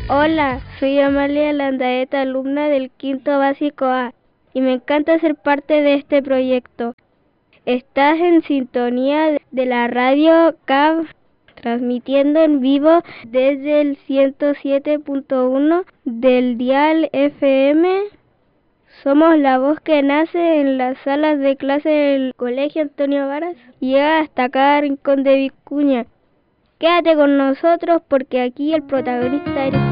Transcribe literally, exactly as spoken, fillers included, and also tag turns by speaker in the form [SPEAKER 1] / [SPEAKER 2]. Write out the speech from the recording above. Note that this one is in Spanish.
[SPEAKER 1] Hola, soy Amalia Landaeta, alumna del quinto básico A, y me encanta ser parte de este proyecto. Estás en sintonía de la radio C A B, transmitiendo en vivo desde el ciento siete punto uno del dial F M. Somos la voz que nace en las salas de clase del Colegio Antonio Varas y llega hasta cada rincón de Vicuña. Quédate con nosotros porque aquí el protagonista eres